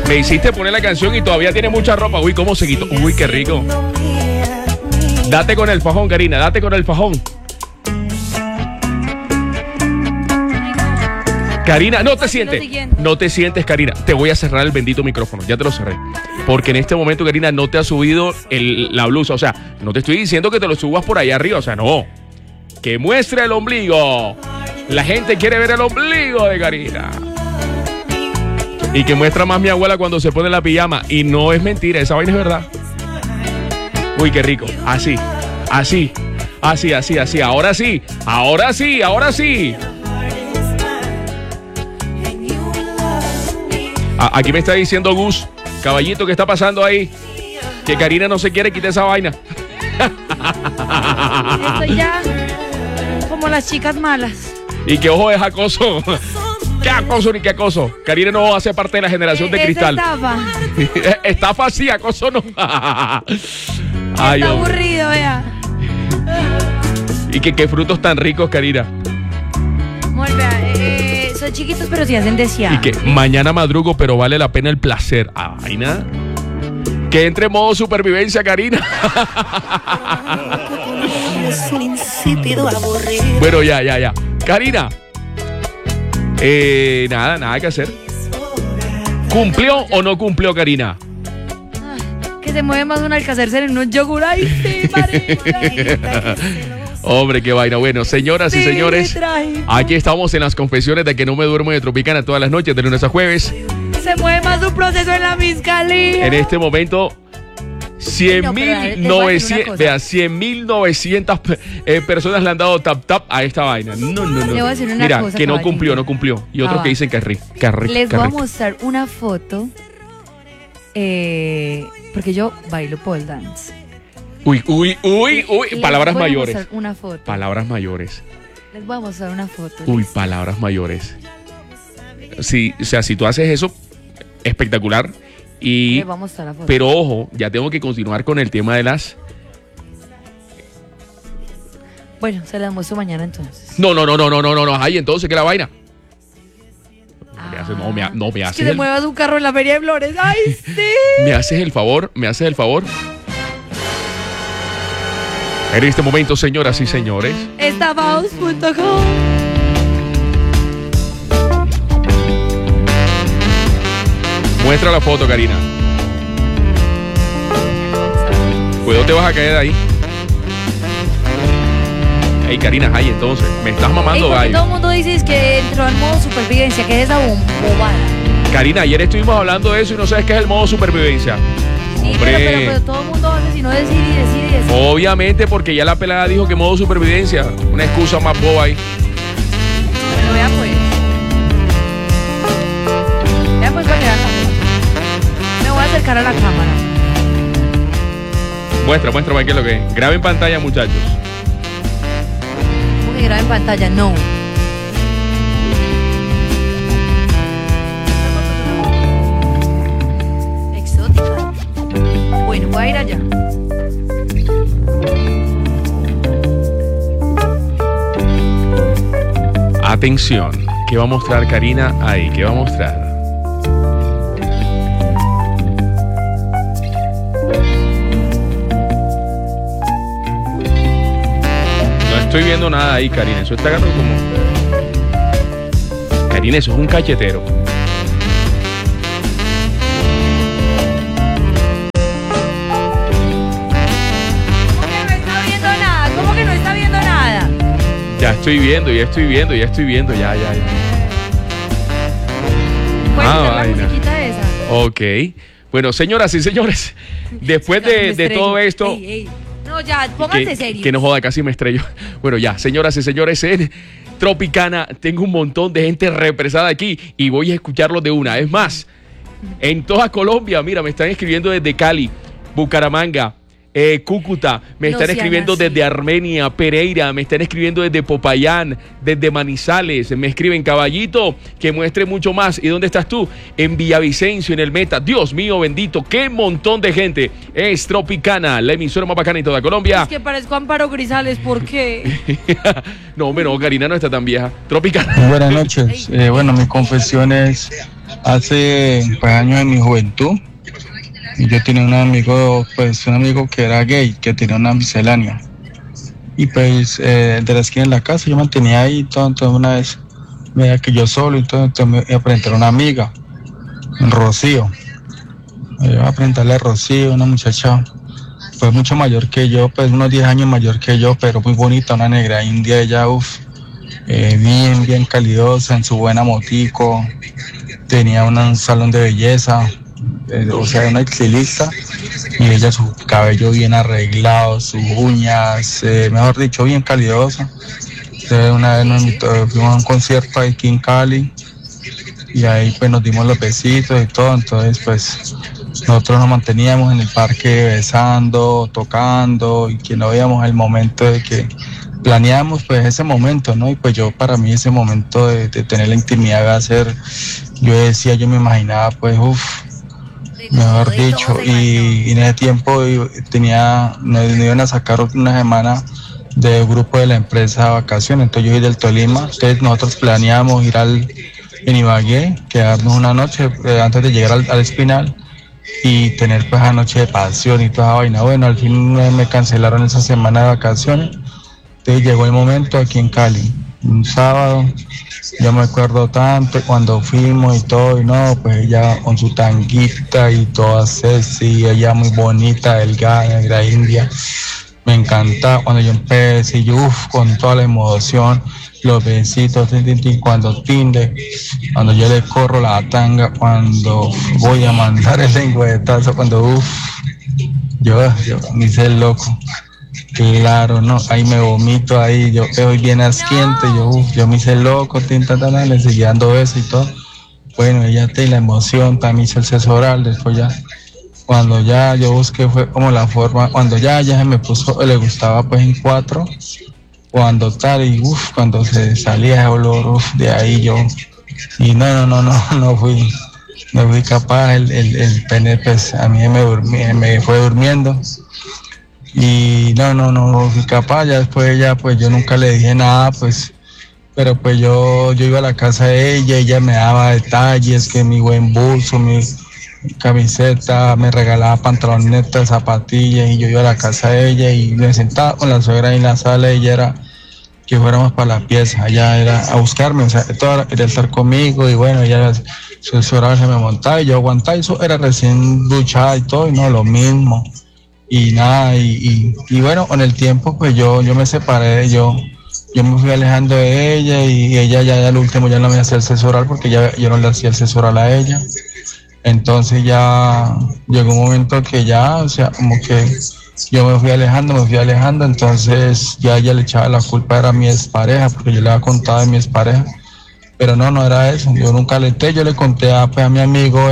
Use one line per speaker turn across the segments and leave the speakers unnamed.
Me hiciste poner la canción y todavía tiene mucha ropa. Uy, cómo se quitó. Uy, qué rico. Date con el fajón, Karina, date con el fajón. Karina, no te sientes. No te sientes, Karina. Te voy a cerrar el bendito micrófono. Ya te lo cerré. Porque en este momento, Karina, no te ha subido la blusa. O sea, no te estoy diciendo que te lo subas por allá arriba. O sea, no. Que muestre el ombligo. La gente quiere ver el ombligo de Karina. Y que muestra más mi abuela cuando se pone la pijama. Y no es mentira, esa vaina es verdad. Uy, qué rico. Así, así, así, así, así. Ahora sí, ahora sí, ahora sí. Aquí me está diciendo Gus, caballito, ¿qué está pasando ahí? Que Karina no se quiere quitar esa vaina.
Estoy ya como las chicas malas.
Y que ojo es acoso. ¿Qué acoso ni qué acoso? Karina no hace parte de la generación de cristal.
Estafa.
Estafa sí, acoso no. Ay,
está
hombre.
aburrido, vea.
Y que qué frutos tan ricos, Karina.
Son chiquitos pero sí hacen desear.
Y que mañana madrugo, pero vale la pena el placer. Ay, nada. Que entre en modo supervivencia, Karina. Bueno, ya. Karina. Nada que hacer. ¿Cumplió o no cumplió, Karina?
Que se mueve más un alcacercer en un yogur. Ay, sí, marica.
Hombre, qué vaina. Bueno, señoras y señores, aquí estamos en las confesiones de que no me duermo de Tropicana todas las noches, de lunes a jueves.
Se mueve más un proceso en la fiscalía.
En este momento, 100.900 personas le han dado tap a esta vaina. No.
Le voy a decir una
Mira,
cosa,
que no
caballero.
cumplió. Y otros que dicen que es rico.
Les voy a mostrar una foto. Porque yo bailo pole dance.
Uy. Palabras mayores.
Les voy a mostrar una foto.
Palabras mayores.
Les voy a mostrar una foto.
Uy, palabras mayores. Sí, o sea, si tú haces eso, espectacular.
Les voy a mostrar la foto.
Pero ojo, ya tengo que continuar con el tema de las...
Bueno, se las muestro mañana entonces.
No. Ay, entonces, ¿qué es la vaina? No me haces
que te muevas un carro en la Feria de Flores. ¡Ay, sí!
¿Me haces el favor? En este momento, señoras y señores,
Estafados.com.
muestra la foto, Karina. Cuidado, te vas a caer de ahí. Ey, Karina, ay, entonces, me estás mamando gallo.
Todo el mundo dice que entró en modo supervivencia, que es esa bobada.
Karina, ayer estuvimos hablando de eso y no sabes qué es el modo supervivencia.
Sí, pero todo el mundo hace sino decir y decir.
Obviamente, porque ya la pelada dijo que modo supervivencia. Una excusa más boba ahí.
Bueno, vea pues. Vea pues para que vean la foto. Me voy a acercar a la cámara.
Muestra qué es lo que es. Graba en pantalla, muchachos.
¿Cómo que graba en pantalla? No. Exótica. Bueno, voy a ir allá.
Atención. ¿Qué va a mostrar Karina ahí? ¿Qué va a mostrar? No estoy viendo nada ahí, Karina. Eso está agarrado como... Karina, eso es un cachetero.
¿Cómo que no está viendo nada?
Ya estoy viendo. Ya.
¿Puedes hacer la musiquita esa?
Ok. Bueno, señoras y señores, después de todo esto...
Ey. No, ya, pónganse serio.
Que no joda, casi me estrello. Bueno, ya, señoras y señores, en Tropicana tengo un montón de gente represada aquí y voy a escucharlos de una. Es más, en toda Colombia, mira, me están escribiendo desde Cali, Bucaramanga, Cúcuta, me
No
están
sean
escribiendo
así.
desde Armenia, Pereira, me están escribiendo desde Popayán, desde Manizales, me escriben Caballito, que muestre mucho más. ¿Y dónde estás tú? En Villavicencio, en el Meta. Dios mío, bendito, qué montón de gente. Es Tropicana, la emisora más bacana de toda Colombia.
Es que parezco Amparo Grisales, ¿por qué?
No, hombre, no, Karina no está tan vieja. Tropicana.
Buenas noches. Bueno, mi confesión es, hace pues, años en mi juventud, yo tenía un amigo que era gay, que tenía una miscelánea. Y pues de la esquina de la casa yo mantenía ahí, todo, entonces una vez me veía que yo solo, entonces me iba a presentar a una amiga, Rocío. Me iba a presentarle a Rocío, una muchacha pues mucho mayor que yo, pues unos 10 años mayor que yo, pero muy bonita, una negra india, ella, bien calidosa, en su buena motico, tenía un salón de belleza, o sea, una estilista, y ella su cabello bien arreglado, sus uñas, mejor dicho, bien calidosa. Entonces, una vez nos invitó, fuimos a un concierto aquí en Cali, y ahí pues nos dimos los besitos y todo, entonces pues nosotros nos manteníamos en el parque besando, tocando, y que no veíamos el momento de que planeamos pues ese momento, ¿no? Y pues para mí ese momento de tener la intimidad va a ser, yo me imaginaba pues, mejor dicho, y en ese tiempo nos iban a sacar una semana de grupo de la empresa de vacaciones, entonces yo soy del Tolima, entonces nosotros planeamos ir en Ibagué, quedarnos una noche antes de llegar al Espinal y tener pues esa noche de pasión y toda esa vaina. Bueno, al fin me cancelaron esa semana de vacaciones, entonces llegó el momento aquí en Cali, un sábado. Yo me acuerdo tanto cuando fuimos y todo, y no, pues ella con su tanguita y toda sexy, ella muy bonita, delgada, negra india. Me encanta cuando yo empecé, con toda la emoción, los besitos, cuando cuando yo le corro la tanga, cuando voy a mandar el lengüetazo, cuando yo me hice el loco. Claro, no, ahí me vomito, ahí yo quedo bien asquiente, yo me hice loco, le seguía dando besos y todo. Bueno, ella te la emoción, también hice el sexo oral, después ya, cuando ya yo busqué fue como la forma, cuando ya se me puso, le gustaba pues en 4, cuando tal, y cuando se salía ese olor, de ahí yo, y no fui capaz, el pene pues a mí me fue durmiendo. Y no fui capaz, ya después ella, pues yo nunca le dije nada, pues, pero pues yo iba a la casa de ella me daba detalles, que mi buen buzo, mi camiseta, me regalaba pantalonetas, zapatillas, y yo iba a la casa de ella y me sentaba con la suegra en la sala, ella era que fuéramos para la pieza, ella era a buscarme, o sea, toda quería estar conmigo, y bueno, ella su hora se me montaba y yo aguantaba, y eso era recién duchada y todo, y no, lo mismo. Y nada, y bueno, con el tiempo pues yo me separé, yo me fui alejando de ella, y ella ya al último ya no me hacía el sexo oral porque yo no le hacía el sexo oral a ella. Entonces ya llegó un momento que ya, o sea, como que yo me fui alejando, entonces ya ella le echaba la culpa, era mi expareja, porque yo le había contado de mi expareja, pero no era eso, yo nunca yo le conté a mi amigo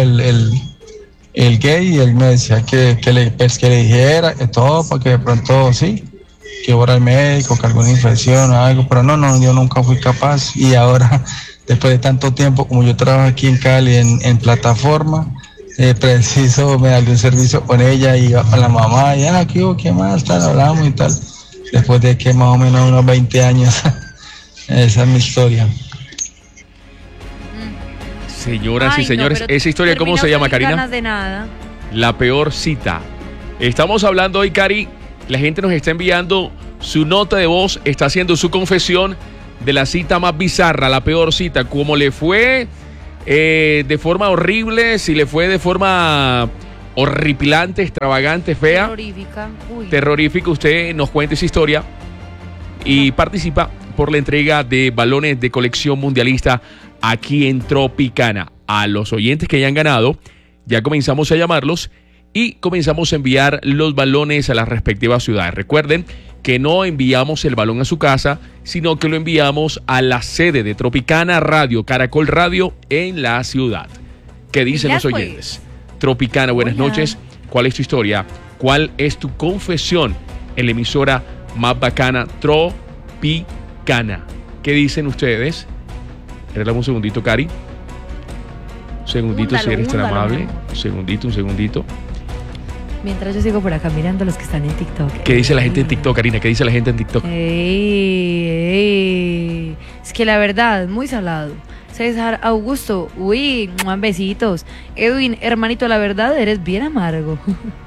el gay, y él me decía que le dijera que todo, porque de pronto sí, que fuera el médico, que alguna infección o algo, pero no, yo nunca fui capaz. Y ahora, después de tanto tiempo, como yo trabajo aquí en Cali en plataforma, preciso me darle un servicio con ella, y con la mamá, y aquí, ¿qué más? Tal, hablamos y tal. Después de que más o menos unos 20 años, esa es mi historia.
Señoras y señores, esa historia, ¿cómo se llama, Karina?
Ganas de nada.
La peor cita. Estamos hablando hoy, Cari. La gente nos está enviando su nota de voz, está haciendo su confesión de la cita más bizarra, la peor cita. ¿Cómo le fue? De forma horrible, si le fue de forma horripilante, extravagante, fea.
Terrorífica.
Terrorífica. Usted nos cuenta esa historia y participa por la entrega de balones de colección mundialista aquí en Tropicana. A los oyentes que hayan ganado, ya comenzamos a llamarlos y comenzamos a enviar los balones a las respectivas ciudades. Recuerden que no enviamos el balón a su casa, sino que lo enviamos a la sede de Tropicana Radio, Caracol Radio, en la ciudad. ¿Qué dicen los oyentes? Tropicana, buenas noches. ¿Cuál es tu historia? ¿Cuál es tu confesión en la emisora más bacana, Tropicana? ¿Qué dicen ustedes? Regálame un segundito, Cari. Un segundito, si eres tan amable. Un segundito.
Mientras yo sigo por acá mirando los que están en TikTok.
¿Qué dice la gente en TikTok, Karina? ¿Qué dice la gente en TikTok?
Es que la verdad, muy salado. César Augusto, uy, besitos. Edwin, hermanito, la verdad, eres bien amargo.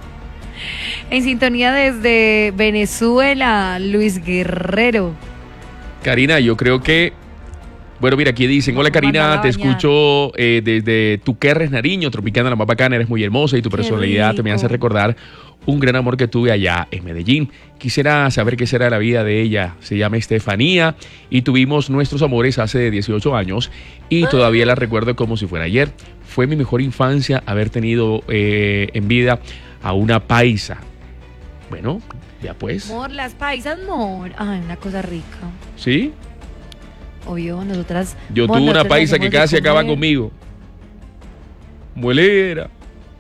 En sintonía desde Venezuela, Luis Guerrero.
Karina, yo creo que... Bueno, mira, aquí dicen, hola Karina, te escucho desde Tuquerres, Nariño, Tropicana, la más bacana, eres muy hermosa y tu personalidad te me hace recordar un gran amor que tuve allá en Medellín. Quisiera saber qué será la vida de ella. Se llama Estefanía y tuvimos nuestros amores hace 18 años y todavía la recuerdo como si fuera ayer. Fue mi mejor infancia haber tenido en vida a una paisa. Bueno, ya pues.
Amor, las paisas, amor. Ay, una cosa rica.
¿Sí?
Obvio, nosotras...
Yo tuve una paisa que casi acaba conmigo. Muelera.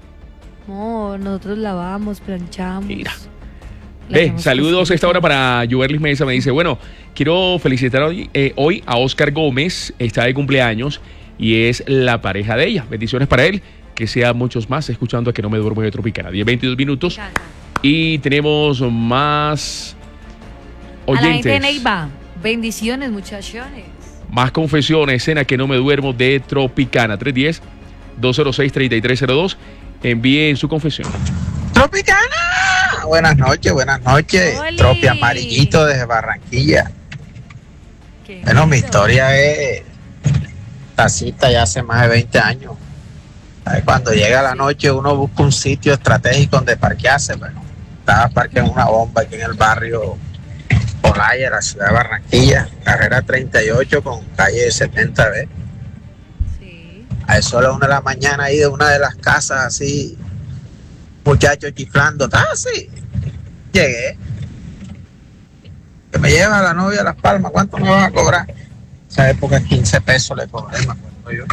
Amor, nosotros lavamos, planchamos.
Mira. Saludos a esta hora para Juberlis Mesa. Me dice, bueno, quiero felicitar hoy a Oscar Gómez. Está de cumpleaños y es la pareja de ella. Bendiciones para él. Que sea muchos más escuchando a Que No Me Duermo de Tropicana. 10-22 minutos. Y tenemos más oyentes. A la gente de Neiva.
Bendiciones, muchachones.
Más confesiones en A Que No Me Duermo de Tropicana. 310-206-3302. Envíen su confesión.
Tropicana. Buenas noches.
¡Oli!
Tropi Amarillito desde Barranquilla. Bueno, mi historia es tacita ya hace más de 20 años. Cuando llega la noche uno busca un sitio estratégico donde parquearse. Bueno, estaba parqueado en una bomba aquí en el barrio Olaya, la ciudad de Barranquilla, carrera 38 con calle 70B.
Sí.
A eso a las 1 de la mañana ahí de una de las casas así, muchachos chiflando, sí. Llegué. Que me lleva la novia a Las Palmas, ¿cuánto me vas a cobrar? Esa época 15 pesos le cobré, me acuerdo yo.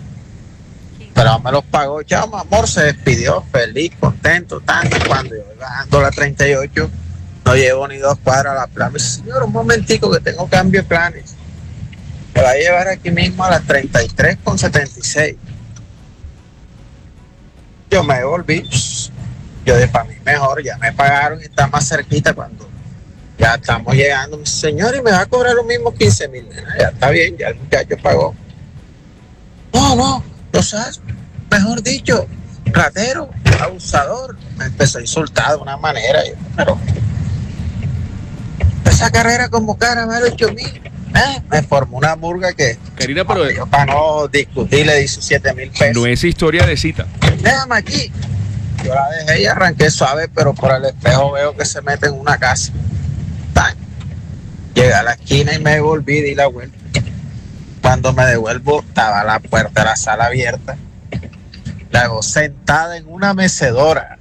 Pero me los pagó, chao, mi amor, se despidió, feliz, contento, tanto. Cuando yo voy bajando la 38, no llevo ni 2 cuadras a la plaza. Me dice, señor, un momentico que tengo cambio de planes. Me va a llevar aquí mismo a las 33,76. Yo me devolví. Yo de para mí mejor, ya me pagaron y está más cerquita cuando ya estamos llegando. Me dice, señor, y me va a cobrar lo mismo 15,000. Ya está bien, ya el muchacho pagó. No, sabes, mejor dicho, ratero, abusador. Me empezó a insultar de una manera, pero esa carrera como cara vale 8,000. Me formó una murga que
Karina, pero
yo para no discutir le di sus 7,000 pesos.
No es historia de cita.
Déjame aquí. Yo la dejé y arranqué suave, pero por el espejo veo que se mete en una casa. Llegué a la esquina y me devolví, di la vuelta. Cuando me devuelvo, estaba la puerta de la sala abierta. La hago sentada en una mecedora.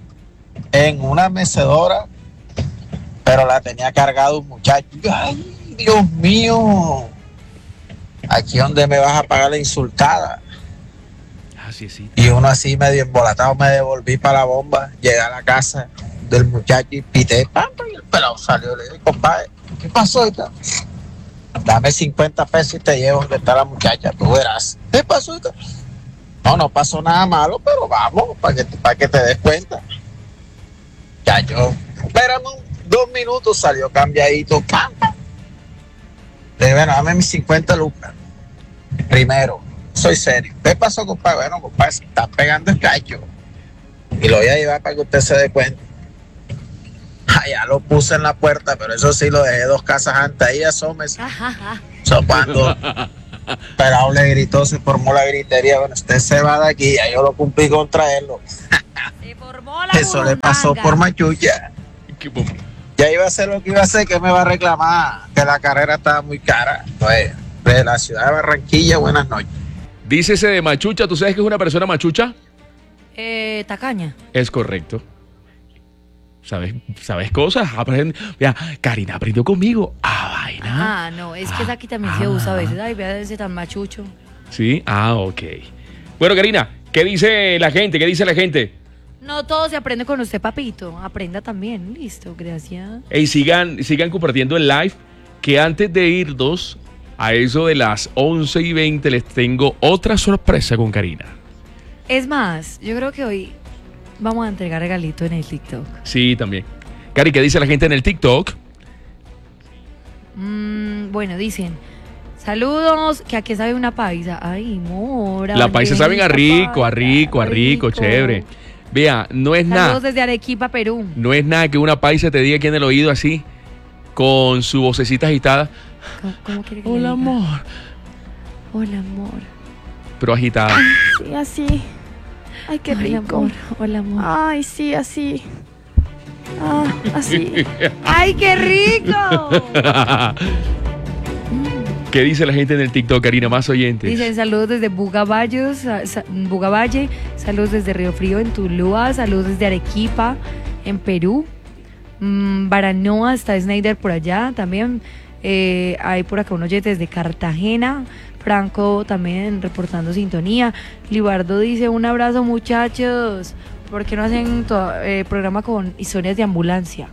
Pero la tenía cargado un muchacho. ¡Ay, Dios mío! Aquí donde me vas a pagar la insultada.
Así, sí.
Y uno así medio embolatado me devolví para la bomba. Llegué a la casa del muchacho y pité. Y el pelado salió. Le dije, compadre, ¿qué pasó ahorita? Dame 50 pesos y te llevo donde está la muchacha, tú verás. ¿Qué pasó ahorita? No pasó nada malo, pero vamos, para que te des cuenta. Ya yo, espérame 2 minutos, salió cambiadito. ¡Pam! Le dije, bueno, dame mis 50 lucas. Primero, soy serio. ¿Qué pasó, compadre? Bueno, compadre, se está pegando el cacho. Y lo voy a llevar para que usted se dé cuenta. Ya lo puse en la puerta, pero eso sí lo dejé 2 casas antes. Ahí asómese. Cuando pero le gritó, se formó la gritería. Bueno, usted se va de aquí, ya yo lo cumplí con traerlo.
Se formó la
eso le pasó por machucha. Ya iba a hacer lo que iba a hacer, que me va a reclamar que la carrera estaba muy cara. Pues, de la ciudad de Barranquilla, buenas noches.
Dícese de machucha, ¿tú sabes que es una persona machucha?
Tacaña.
Es correcto. ¿Sabes cosas? Mira, Karina aprendió conmigo. Vaina.
No, es que aquí también se usa a veces. Ay, vea ese tan machucho.
Sí, ok. Bueno, Karina, ¿qué dice la gente?
No todo se aprende con usted, papito. Aprenda también. Listo, gracias.
Y sigan compartiendo el live, que antes de irnos, a eso de las 11:20, les tengo otra sorpresa con Karina.
Es más, yo creo que hoy vamos a entregar regalito en el TikTok.
Sí, también. Cari, ¿qué dice la gente en el TikTok?
Bueno, dicen, saludos, que aquí sabe una paisa. Ay, mora.
La paisa saben a rico, chévere. Vea, no es nada.
Saludos desde Arequipa, Perú.
No es nada que una paisa te diga aquí en el oído así, con su vocecita agitada.
¿Cómo quiere que
Hola,
le diga?
amor.
Hola, amor.
Pero agitada.
Sí, así. Ay, qué
Hola,
rico.
amor. Hola, amor.
Ay, sí, así. Ah, así.
¡Ay, qué rico!
¿Qué dice la gente en el TikTok, Karina? Más oyentes.
Dicen saludos desde Bugavallo, Bugavalle, saludos desde Río Frío en Tuluá, saludos desde Arequipa en Perú, Baranoa, está Snyder por allá también, hay por acá un oyente desde Cartagena, Franco también reportando sintonía, Libardo dice un abrazo muchachos, ¿por qué no hacen programa con historias de ambulancia?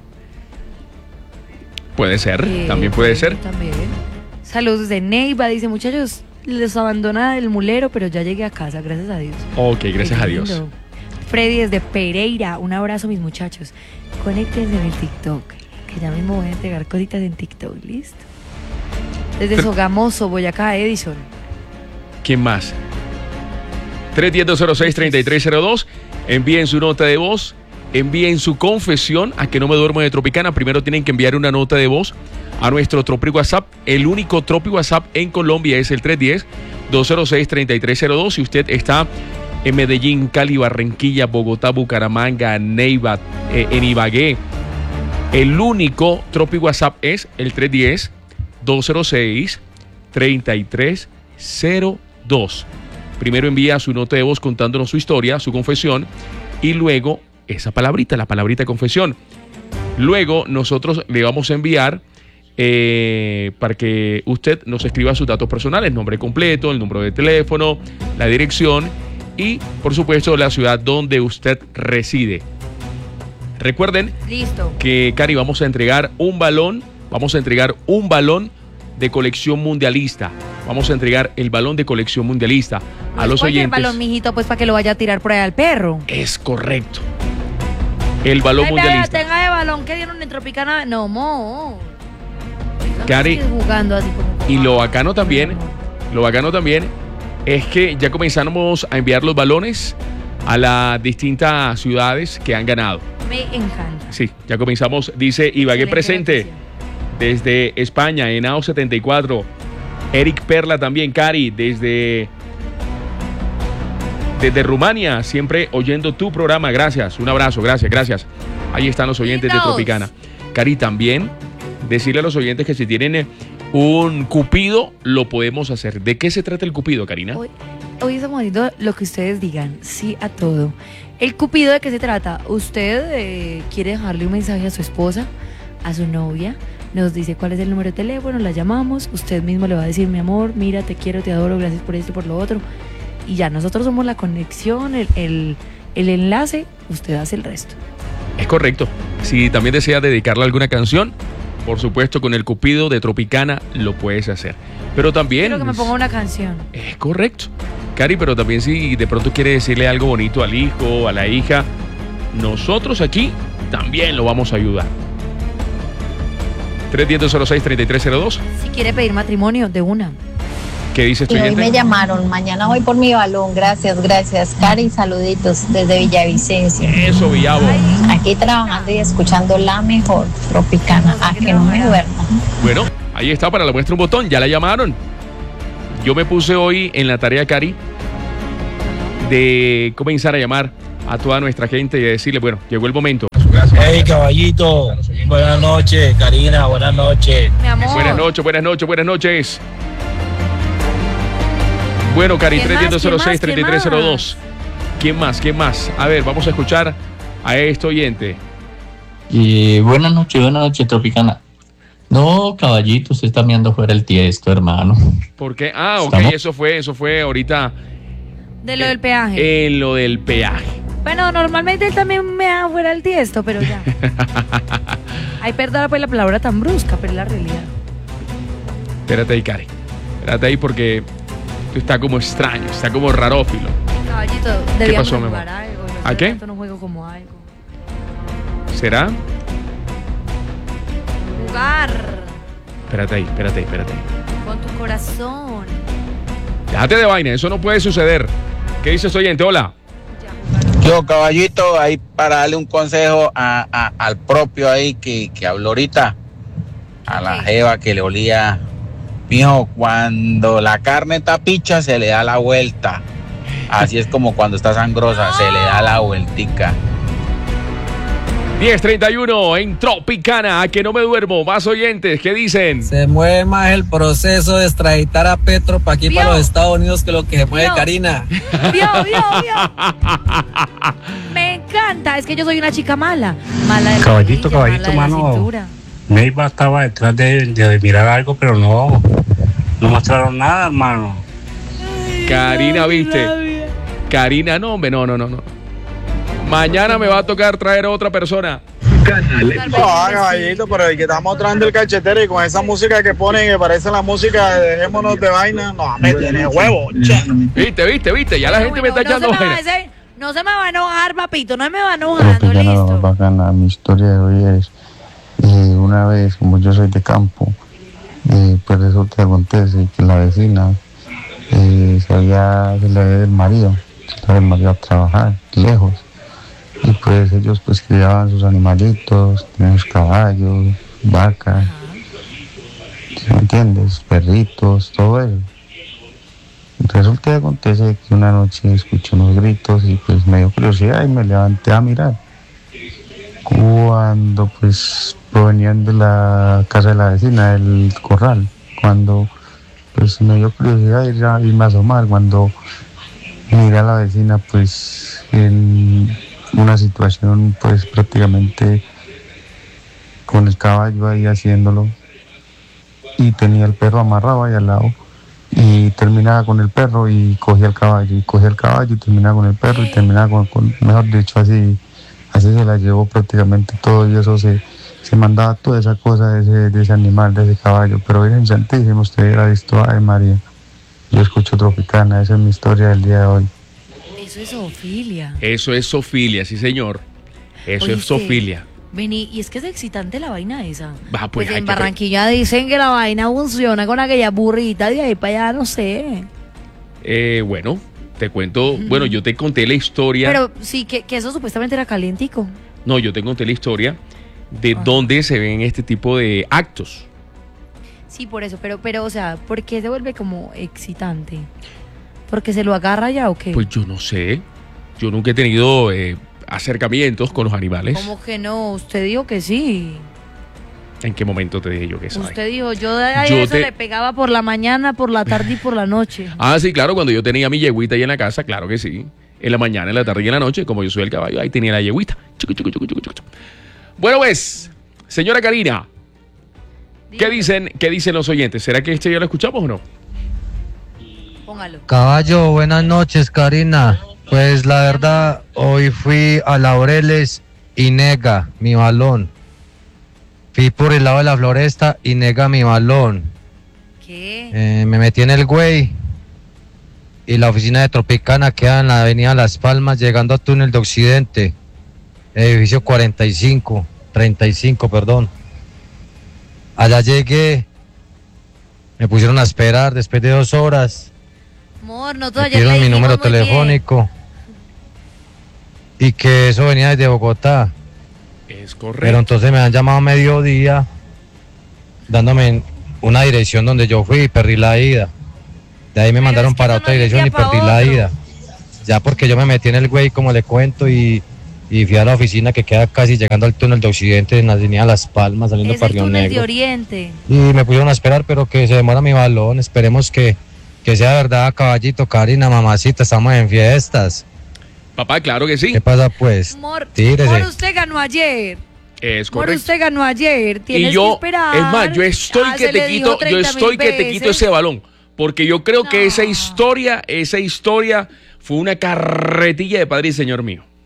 Puede ser, también puede ser.
También. Saludos de Neiva, dice muchachos, les abandona el mulero, pero ya llegué a casa, gracias a Dios.
Ok, gracias
Qué
a Dios.
lindo. Freddy desde Pereira, un abrazo mis muchachos. Conéctense en el TikTok, que ya mismo voy a entregar cositas en TikTok, ¿listo? Desde Sogamoso, Boyacá, Edison.
¿Quién más? 310-206-3302. Envíen su nota de voz, envíen su confesión a que no me duermo de Tropicana. Primero tienen que enviar una nota de voz a nuestro Tropi WhatsApp. El único Tropi WhatsApp en Colombia es el 310-206-3302. Si usted está en Medellín, Cali, Barranquilla, Bogotá, Bucaramanga, Neiva, en Ibagué, el único Tropi WhatsApp es el 310-206-3302. Primero envía su nota de voz contándonos su historia, su confesión, y luego esa palabrita, la palabrita confesión. Luego nosotros le vamos a enviar para que usted nos escriba sus datos personales, nombre completo, el número de teléfono, la dirección y, por supuesto, la ciudad donde usted reside. Recuerden
Listo.
que, Cari, vamos a entregar un balón de colección mundialista. Vamos a entregar el balón de colección mundialista a los
Cualquier
oyentes.
balón, mijito, pues para que lo vaya a tirar por ahí al perro.
Es correcto. El balón
Ay, vea,
mundialista.
tenga de balón que dieron en Tropicana. No, mo.
Cari,
Jugando así como.
y lo bacano también es que ya comenzamos a enviar los balones a las distintas ciudades que han ganado.
Me encanta.
Sí, ya comenzamos, dice Ibagué
Excelente
presente
noticia.
desde España, Henao 74. Eric Perla también, Cari, desde Rumania, siempre oyendo tu programa. Gracias, un abrazo, gracias. Ahí están los oyentes de
Lindos.
Tropicana. Cari, también decirle a los oyentes que si tienen un cupido, lo podemos hacer. ¿De qué se trata el cupido, Karina?
Hoy estamos haciendo lo que ustedes digan, sí a todo. ¿El cupido de qué se trata? Usted quiere dejarle un mensaje a su esposa, a su novia, nos dice cuál es el número de teléfono, la llamamos, usted mismo le va a decir, mi amor, mira, te quiero, te adoro, gracias por esto y por lo otro. Y ya, nosotros somos la conexión, el enlace, usted hace el resto.
Es correcto. Si también deseas dedicarle alguna canción, por supuesto, con el cupido de Tropicana lo puedes hacer. Pero también...
Quiero que me ponga una canción.
Es correcto. Cari, pero también si de pronto quiere decirle algo bonito al hijo, a la hija, nosotros aquí también lo vamos a ayudar. 310-206-3302.
Si quiere pedir matrimonio, de una.
¿Qué dice tu
Y hoy
oyente?
me llamaron, mañana voy por mi balón, gracias. Cari, saluditos desde Villavicencio.
Eso, Villavo.
Aquí trabajando y escuchando la mejor Tropicana, a que no me duermo.
Bueno, ahí está, para la muestra un botón, ya la llamaron. Yo me puse hoy en la tarea, Cari, de comenzar a llamar a toda nuestra gente y a decirle, bueno, llegó el momento.
Hey, caballito, buenas noches, Karina, buenas noches.
Mi amor.
Buenas noches. Bueno, Cari,
¿Quién más?
310-206-3302. ¿Quién más? A ver, vamos a escuchar a este oyente.
Y buenas noches, Tropicana. No, caballito, usted está mirando fuera el tiesto, hermano.
¿Por qué? Ah, ok,
¿Estamos?
eso fue ahorita
De lo del peaje.
en lo del peaje.
Bueno, normalmente él también me da fuera el tiesto, pero ya. Ay, perdona pues la palabra tan brusca, pero es la realidad.
Espérate ahí, Cari. Espérate ahí porque está como extraño, está como rarófilo.
Caballito, debíamos
pasó, mi
jugar
amor?
algo.
¿A qué?
No juego como algo.
¿Será?
Jugar
Espérate ahí.
con tu corazón.
Déjate de vaina, eso no puede suceder. ¿Qué dices, oyente? Hola.
Yo, caballito, ahí para darle un consejo al propio ahí que habló ahorita, a la jeva que le olía. Mijo, cuando la carne está picha se le da la vuelta. Así es como cuando está sangrosa, se le da la vueltica.
10:31 en Tropicana, a que no me duermo. Más oyentes, ¿qué dicen?
Se mueve más el proceso de extraditar a Petro para aquí, para los Estados Unidos, que lo que se mueve Karina.
Vio. Me encanta, es que yo soy una chica mala. Mala de la
Caballito,
rodilla, mala de la
mano.
cintura.
Neiva estaba detrás de mirar algo, pero no mostraron nada, hermano.
Karina, ¿viste? Karina, no, hombre, no. Mañana me va a tocar traer a otra persona.
No, caballito, pero el que está mostrando el cachetero y con esa música que ponen que parece la música de Dejémonos de Vaina, no, me tiene huevo, che.
¿Viste? Ya la gente me está echando vaina.
No se me va a enojar, papito, no me va enojando,
Lo
listo.
más bacana, mi historia de hoy es, una vez, como yo soy de campo, pues resulta que acontece que la vecina se le había el marido a trabajar lejos. Y pues ellos pues criaban sus animalitos, tenían sus caballos, vacas, ¿sí me entiendes? Perritos, todo eso. Resulta que acontece que una noche escuché unos gritos y pues me dio curiosidad y me levanté a mirar. Cuando pues provenían de la casa de la vecina, del corral, cuando pues me dio curiosidad irme a asomar, cuando miré a la vecina pues en una situación pues prácticamente con el caballo ahí haciéndolo y tenía el perro amarrado ahí al lado y terminaba con el perro y cogía el caballo y terminaba con el perro y terminaba con mejor dicho así se la llevó prácticamente todo y eso se mandaba toda esa cosa de ese animal, de ese caballo, pero Virgen Santísima, usted hubiera visto, ay María, yo escucho Tropicana, esa es mi historia del día de hoy.
Eso es zoofilia.
Eso es zoofilia, sí señor. Eso es zoofilia.
Vení, y es que es excitante la vaina esa.
Pues
en Barranquilla dicen que la vaina funciona con aquella burrita de ahí para allá, no sé.
Bueno, te cuento, bueno, yo te conté la historia.
Pero sí, que eso supuestamente era calientico.
No, yo te conté la historia de dónde se ven este tipo de actos.
Sí, por eso, pero, o sea, ¿por qué se vuelve como excitante? ¿Porque se lo agarra ya o qué?
Pues yo no sé. Yo nunca he tenido acercamientos con los animales.
¿Cómo que no? Usted dijo que sí.
¿En qué momento te dije yo que sabe?
Usted dijo, yo le pegaba por la mañana, por la tarde y por la noche.
Ah, sí, claro, cuando yo tenía mi yeguita ahí en la casa, claro que sí. En la mañana, en la tarde y en la noche, como yo soy el caballo, ahí tenía la yeguita. Bueno, pues, señora Karina, ¿qué dicen los oyentes? ¿Será que ya lo escuchamos o no?
Póngalo.
Caballo, buenas noches, Karina. Pues la verdad, hoy fui a Laureles y nega mi balón. Fui por el lado de la floresta y nega mi balón.
¿Qué?
Me metí en el güey y la oficina de Tropicana queda en la avenida Las Palmas, llegando a Túnel de Occidente, edificio 35, perdón. Allá llegué, me pusieron a esperar después de 2 horas.
Amor,
me dieron mi número telefónico y que eso venía desde Bogotá.
Es correcto.
Pero entonces me han llamado a mediodía dándome una dirección donde yo fui y perdí la ida. De ahí me mandaron para otra dirección y perdí la ida. Ya porque yo me metí en el güey, como le cuento, y fui a la oficina que queda casi llegando al túnel de Occidente en la avenida Las Palmas, saliendo para Río Negro.
De Oriente.
Y me pusieron a esperar, pero que se demora mi balón. Esperemos que sea verdad, caballito, Karina, mamacita, estamos en fiestas.
Papá, claro que sí.
¿Qué pasa pues?
Tírese. Por usted ganó ayer.
Es correcto.
Por usted ganó ayer. Tienes que esperar.
Es más, yo estoy que te quito ese balón. Porque yo creo que esa historia fue una carretilla de padre y señor mío.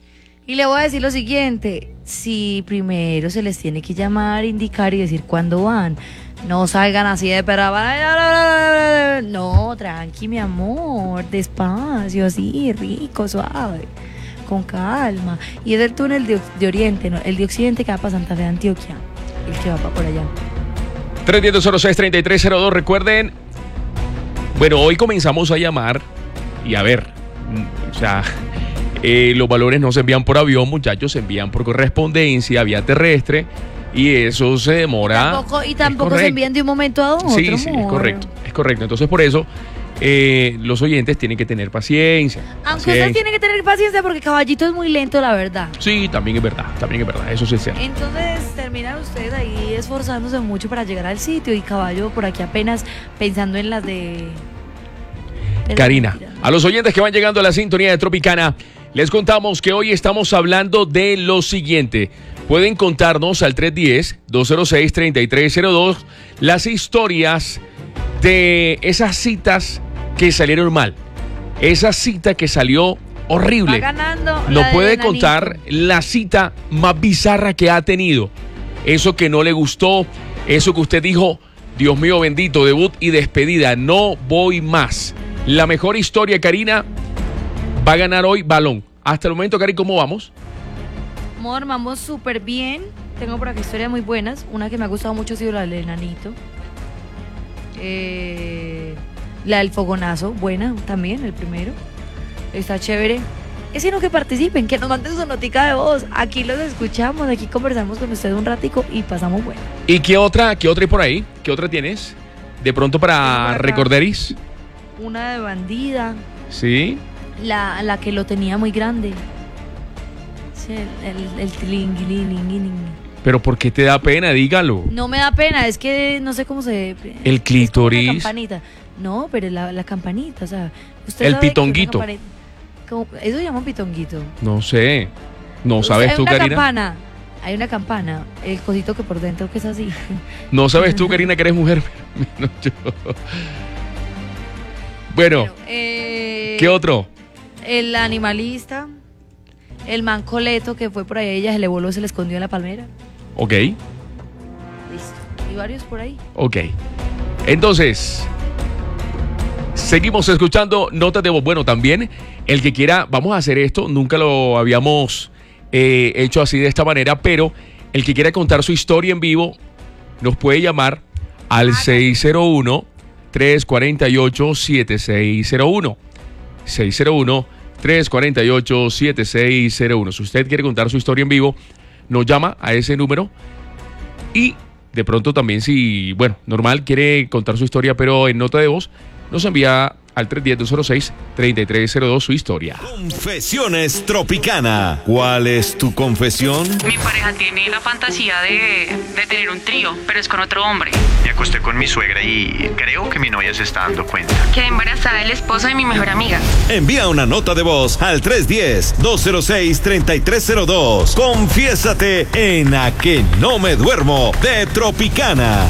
Y le voy a decir lo siguiente, si primero se les tiene que llamar, indicar y decir cuándo van, no salgan así de perra. No, tranqui, mi amor, despacio, así, rico, suave, con calma. Y es el túnel de Oriente, ¿no? El de Occidente que va para Santa Fe de Antioquia, el que va para por allá.
310-06-3302, recuerden, bueno, hoy comenzamos a llamar y a ver, o sea, los valores no se envían por avión, muchachos, se envían por correspondencia, vía terrestre, y eso se demora.
Tampoco se envían de un momento a otro.
Sí, sí, es correcto. Entonces, por eso, los oyentes tienen que tener paciencia.
Aunque ustedes tienen que tener paciencia porque Caballito es muy lento, la verdad.
Sí, también es verdad, eso sí es cierto.
Entonces, terminan ustedes ahí esforzándose mucho para llegar al sitio y Caballo por aquí apenas pensando en las de...
Karina, a los oyentes que van llegando a la sintonía de Tropicana, les contamos que hoy estamos hablando de lo siguiente. Pueden contarnos al 310-206-3302 las historias de esas citas que salieron mal. Esa cita que salió horrible.
Va ganando.
Nos puede contar la cita más bizarra que ha tenido. Eso que no le gustó, eso que usted dijo, Dios mío bendito, debut y despedida, no voy más. La mejor historia, Karina, va a ganar hoy balón. Hasta el momento, Cari, ¿cómo vamos?
Amor, vamos súper bien. Tengo por aquí historias muy buenas. Una que me ha gustado mucho ha sido la del enanito. La del fogonazo, buena también, el primero. Está chévere. Es sino que participen, que nos manden su notica de voz. Aquí los escuchamos, aquí conversamos con ustedes un ratico y pasamos bueno.
¿Y qué otra hay por ahí? ¿Qué otra tienes? De pronto para recorderis.
Una de bandida.
Sí.
La que lo tenía muy grande. Sí, el tilinguilinguiling.
Pero ¿por qué te da pena? Dígalo.
No me da pena, es que no sé cómo se...
El clítoris.
La campanita. No, pero la campanita, o sea...
El pitonguito.
¿Eso se llama pitonguito?
No sé. ¿No sabes tú, Karina?
Hay una campana, el cosito que por dentro que es así.
¿No sabes tú, Karina, que eres mujer? No, yo... Bueno, ¿qué otro?
El animalista, el mancoleto que fue por ahí, ella se le voló, se le escondió en la palmera.
Ok.
Listo. Y varios por ahí.
Ok. Entonces, seguimos escuchando notas de voz. Bueno, también el que quiera, vamos a hacer esto, nunca lo habíamos hecho así de esta manera, pero el que quiera contar su historia en vivo nos puede llamar al 601-348-7601. 601-348-7601. Si usted quiere contar su historia en vivo, nos llama a ese número. Y de pronto también, si, bueno, normal, quiere contar su historia, pero en nota de voz, nos envía al 310-206-3302 su historia.
Confesiones Tropicana. ¿Cuál es tu confesión?
Mi pareja tiene la fantasía de tener un trío, pero es con otro hombre.
Me acosté con mi suegra y creo que mi novia se está dando cuenta.
Quedé embarazada del esposo de mi mejor amiga.
Envía una nota de voz al 310-206-3302. Confiésate en A Que No Me Duermo de Tropicana.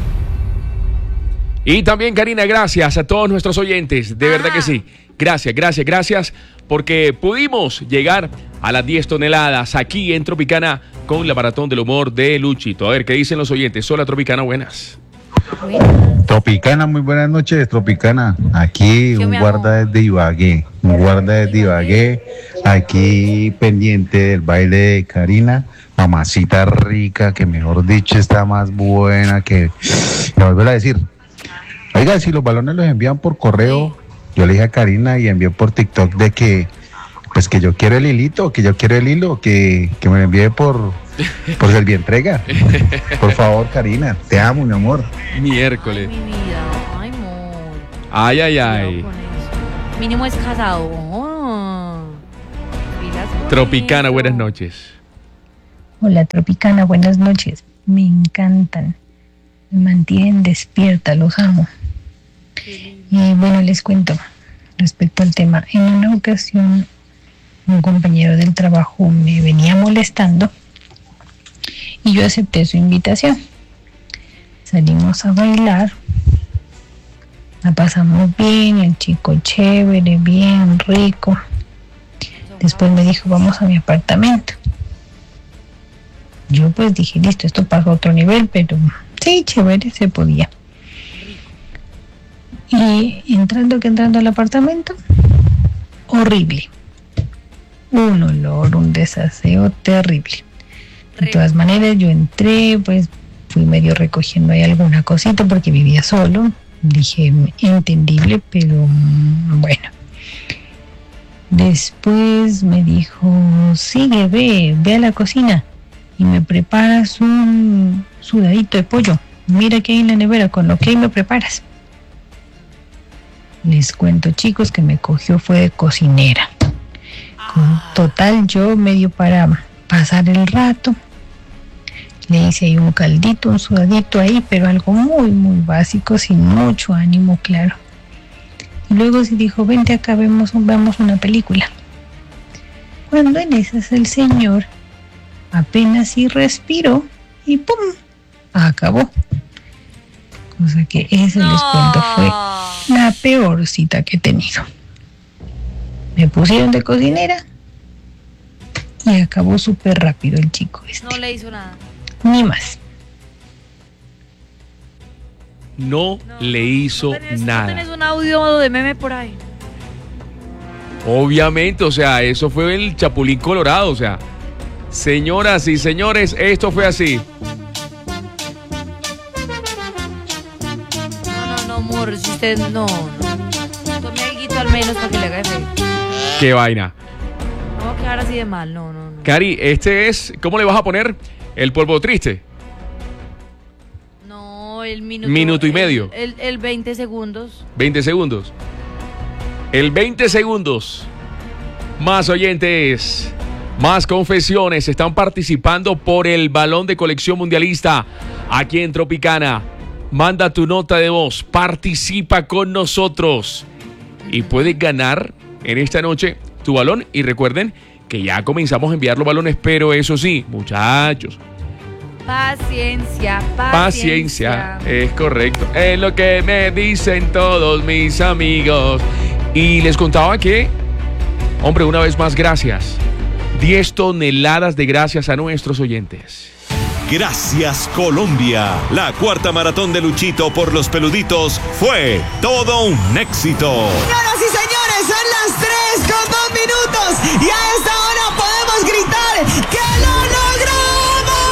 Y también, Karina, gracias a todos nuestros oyentes, de verdad que sí. Gracias, porque pudimos llegar a las 10 toneladas aquí en Tropicana con la Maratón del Humor de Luchito. A ver, ¿qué dicen los oyentes? Hola, Tropicana, buenas.
Tropicana, muy buenas noches, Tropicana. Aquí un guarda desde Ibagué, aquí pendiente del baile de Karina. Mamacita rica, que mejor dicho está más buena que... Me vuelvo a decir... Oiga, si los balones los envían por correo, yo le dije a Karina y envió por TikTok de que, pues que yo quiero el hilito, que yo quiero el hilo, que me lo envíe por Servientrega. Por favor, Karina, te amo, mi amor.
Miércoles.
Mi vida, ay, amor.
Ay.
Mínimo es casado.
Tropicana, buenas noches.
Hola, Tropicana, buenas noches. Me encantan. Me mantienen despierta, los amo. Y bueno, les cuento respecto al tema. En una ocasión, un compañero del trabajo me venía molestando y yo acepté su invitación. Salimos a bailar, la pasamos bien, el chico chévere, bien rico. Después me dijo, vamos a mi apartamento. Yo pues dije, listo, esto pasó a otro nivel, pero sí, chévere, se podía. Y entrando al apartamento, horrible. Un olor, un desaseo terrible. De todas maneras, yo entré, pues fui medio recogiendo ahí alguna cosita porque vivía solo. Dije, entendible, pero bueno. Después me dijo, sigue, ve a la cocina y me preparas un sudadito de pollo. Mira que hay en la nevera, con lo que hay me preparas. Les cuento, chicos, que me cogió fue de cocinera. Total, yo medio para pasar el rato. Le hice ahí un caldito, un sudadito ahí, pero algo muy, muy básico, sin mucho ánimo, claro. Y luego se dijo, vente acá, veamos una película. Cuando en esas el señor apenas sí respiró y ¡pum! Acabó. Cosa que ese, les cuento, fue la peor cita que he tenido. Me pusieron de cocinera y acabó súper rápido el chico este.
No le hizo nada.
Ni más.
No le hizo nada.
¿No tenés un audio de meme por ahí?
Obviamente, o sea, eso fue el Chapulín Colorado, o sea. Señoras y señores, esto fue así.
No, amor, si usted no. Tome algo al menos para que le haga efecto.
Qué vaina.
No va a quedar así de mal, no.
Cari, este es, ¿cómo le vas a poner? El polvo triste.
No, el minuto.
Minuto y medio.
El 20 segundos.
20 segundos. El 20 segundos. Más oyentes, más confesiones están participando por el balón de colección mundialista aquí en Tropicana. Manda tu nota de voz, participa con nosotros y puedes ganar en esta noche tu balón. Y recuerden que ya comenzamos a enviar los balones, pero eso sí, muchachos, Paciencia, es correcto. Es lo que me dicen todos mis amigos. Y les contaba que, hombre, una vez más, gracias. 10 toneladas de gracias a nuestros oyentes.
Gracias, Colombia. La cuarta maratón de Luchito por los peluditos fue todo un éxito.
Señoras y señores, son las 3:02 minutos y a esta hora podemos gritar que lo logramos.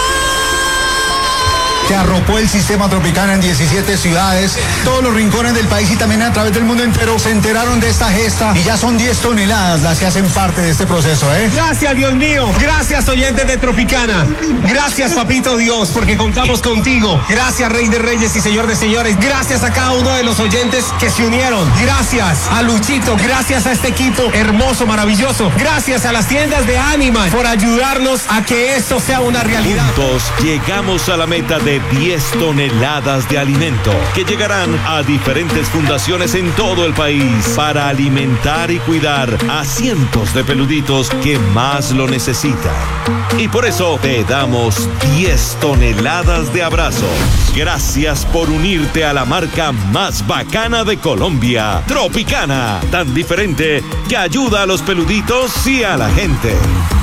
Que arropó el sistema Tropicana en 17 ciudades, todos los rincones del país y también a través del mundo entero se enteraron de esta gesta y ya son 10 toneladas las que hacen parte de este proceso, ¿eh?
Gracias, Dios mío. Gracias, oyentes de Tropicana. Gracias, papito Dios, porque contamos contigo. Gracias, Rey de Reyes y Señor de Señores. Gracias a cada uno de los oyentes que se unieron. Gracias a Luchito. Gracias a este equipo hermoso, maravilloso. Gracias a las tiendas de Animal por ayudarnos a que esto sea una realidad.
Juntos llegamos a la meta de 10 toneladas de alimento que llegarán a diferentes fundaciones en todo el país para alimentar y cuidar a cientos de peluditos que más lo necesitan. Y por eso te damos 10 toneladas de abrazos. Gracias por unirte a la marca más bacana de Colombia, Tropicana, tan diferente que ayuda a los peluditos y a la gente.